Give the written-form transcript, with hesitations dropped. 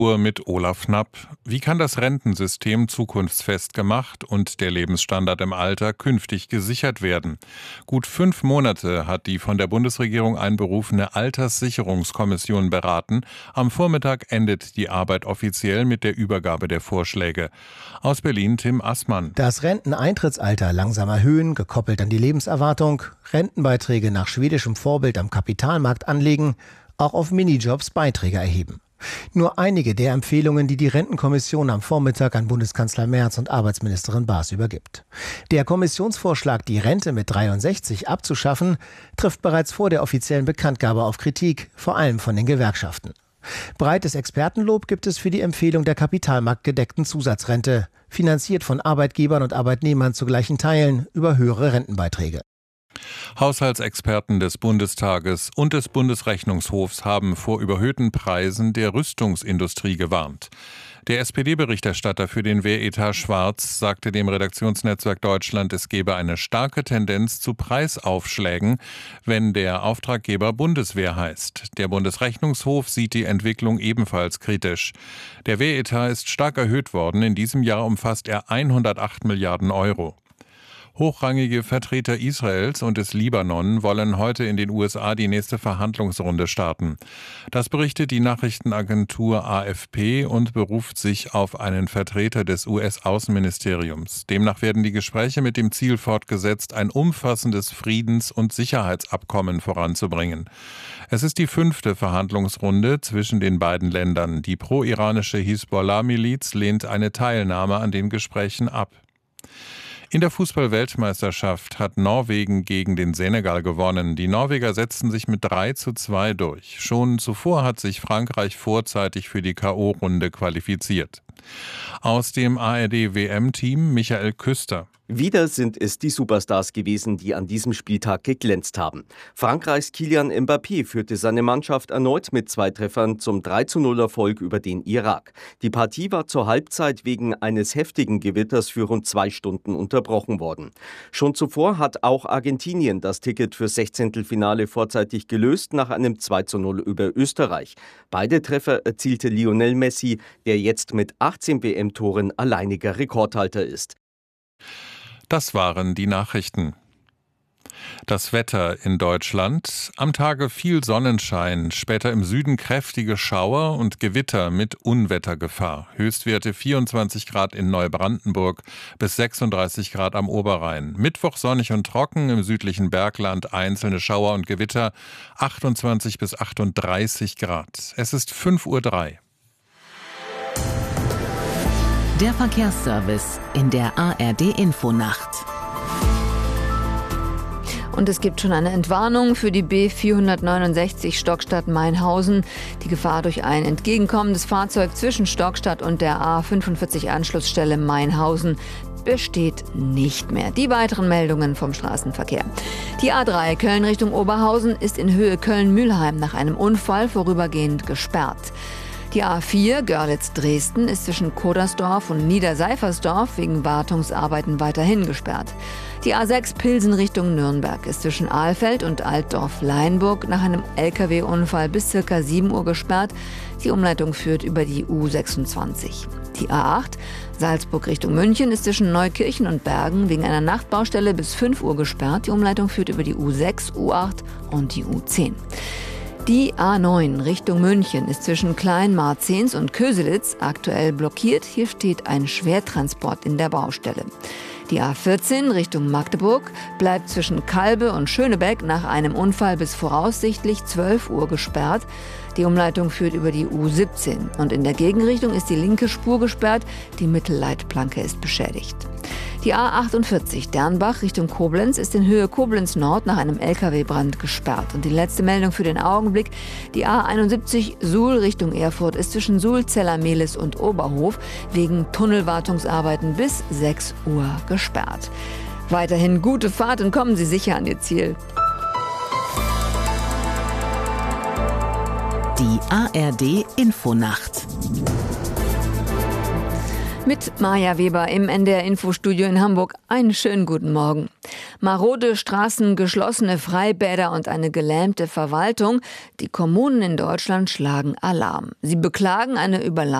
Mit Olaf Knapp. Wie kann das Rentensystem zukunftsfest gemacht und der Lebensstandard im Alter künftig gesichert werden? Gut 5 Monate hat die von der Bundesregierung einberufene Alterssicherungskommission beraten. Am Vormittag endet die Arbeit offiziell mit der Übergabe der Vorschläge. Aus Berlin Tim Assmann. Das Renteneintrittsalter langsam erhöhen, gekoppelt an die Lebenserwartung, Rentenbeiträge nach schwedischem Vorbild am Kapitalmarkt anlegen, auch auf Minijobs Beiträge erheben. Nur einige der Empfehlungen, die die Rentenkommission am Vormittag an Bundeskanzler Merz und Arbeitsministerin Baas übergibt. Der Kommissionsvorschlag, die Rente mit 63 abzuschaffen, trifft bereits vor der offiziellen Bekanntgabe auf Kritik, vor allem von den Gewerkschaften. Breites Expertenlob gibt es für die Empfehlung der kapitalmarktgedeckten Zusatzrente, finanziert von Arbeitgebern und Arbeitnehmern zu gleichen Teilen über höhere Rentenbeiträge. Haushaltsexperten des Bundestages und des Bundesrechnungshofs haben vor überhöhten Preisen der Rüstungsindustrie gewarnt. Der SPD-Berichterstatter für den Wehretat Schwarz sagte dem Redaktionsnetzwerk Deutschland, es gebe eine starke Tendenz zu Preisaufschlägen, wenn der Auftraggeber Bundeswehr heißt. Der Bundesrechnungshof sieht die Entwicklung ebenfalls kritisch. Der Wehretat ist stark erhöht worden. In diesem Jahr umfasst er 108 Milliarden Euro. Hochrangige Vertreter Israels und des Libanon wollen heute in den USA die nächste Verhandlungsrunde starten. Das berichtet die Nachrichtenagentur AFP und beruft sich auf einen Vertreter des US-Außenministeriums. Demnach werden die Gespräche mit dem Ziel fortgesetzt, ein umfassendes Friedens- und Sicherheitsabkommen voranzubringen. Es ist die 5. Verhandlungsrunde zwischen den beiden Ländern. Die pro-iranische Hisbollah-Miliz lehnt eine Teilnahme an den Gesprächen ab. In der Fußball-Weltmeisterschaft hat Norwegen gegen den Senegal gewonnen. Die Norweger setzten sich mit 3:2 durch. Schon zuvor hat sich Frankreich vorzeitig für die K.O.-Runde qualifiziert. Aus dem ARD-WM-Team Michael Küster. Wieder sind es die Superstars gewesen, die an diesem Spieltag geglänzt haben. Frankreichs Kylian Mbappé führte seine Mannschaft erneut mit 2 Treffern zum 3:0-Erfolg über den Irak. Die Partie war zur Halbzeit wegen eines heftigen Gewitters für rund 2 Stunden unterbrochen worden. Schon zuvor hat auch Argentinien das Ticket fürs 16. vorzeitig gelöst nach einem 2:0 über Österreich. Beide Treffer erzielte Lionel Messi, der jetzt mit 18 WM-Toren alleiniger Rekordhalter ist. Das waren die Nachrichten. Das Wetter in Deutschland. Am Tage viel Sonnenschein, später im Süden kräftige Schauer und Gewitter mit Unwettergefahr. Höchstwerte 24 Grad in Neubrandenburg bis 36 Grad am Oberrhein. Mittwoch sonnig und trocken, im südlichen Bergland einzelne Schauer und Gewitter 28 bis 38 Grad. Es ist 5:03 Uhr. Der Verkehrsservice in der ARD-Infonacht. Und es gibt schon eine Entwarnung für die B469 Stockstadt-Mainhausen. Die Gefahr durch ein entgegenkommendes Fahrzeug zwischen Stockstadt und der A45-Anschlussstelle Mainhausen besteht nicht mehr. Die weiteren Meldungen vom Straßenverkehr. Die A3 Köln Richtung Oberhausen ist in Höhe Köln-Mühlheim nach einem Unfall vorübergehend gesperrt. Die A4 Görlitz-Dresden ist zwischen Kodersdorf und Niederseifersdorf wegen Wartungsarbeiten weiterhin gesperrt. Die A6 Pilsen Richtung Nürnberg ist zwischen Ahlfeld und Altdorf-Leinburg nach einem Lkw-Unfall bis ca. 7 Uhr gesperrt. Die Umleitung führt über die U26. Die A8 Salzburg Richtung München ist zwischen Neukirchen und Bergen wegen einer Nachtbaustelle bis 5 Uhr gesperrt. Die Umleitung führt über die U6, U8 und die U10. Die A9 Richtung München ist zwischen Kleinmarzens und Köselitz aktuell blockiert. Hier steht ein Schwertransport in der Baustelle. Die A14 Richtung Magdeburg bleibt zwischen Kalbe und Schönebeck nach einem Unfall bis voraussichtlich 12 Uhr gesperrt. Die Umleitung führt über die U17 und in der Gegenrichtung ist die linke Spur gesperrt. Die Mittelleitplanke ist beschädigt. Die A48 Dernbach Richtung Koblenz ist in Höhe Koblenz Nord nach einem Lkw-Brand gesperrt. Und die letzte Meldung für den Augenblick, die A71 Suhl Richtung Erfurt ist zwischen Suhl, Zellermehlis und Oberhof wegen Tunnelwartungsarbeiten bis 6 Uhr gesperrt. Weiterhin gute Fahrt und kommen Sie sicher an Ihr Ziel. Die ARD Infonacht. Mit Maja Weber im NDR-Infostudio in Hamburg. Einen schönen guten Morgen. Marode Straßen, geschlossene Freibäder und eine gelähmte Verwaltung. Die Kommunen in Deutschland schlagen Alarm. Sie beklagen eine Überlastung